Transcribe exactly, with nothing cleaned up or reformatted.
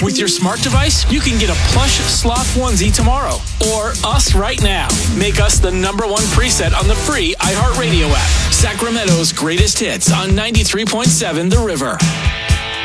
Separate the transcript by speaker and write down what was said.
Speaker 1: With your smart device, you can get a plush sloth onesie tomorrow. Or us right now. Make us the number one preset on the free iHeartRadio app. Sacramento's greatest hits on ninety-three point seven The River.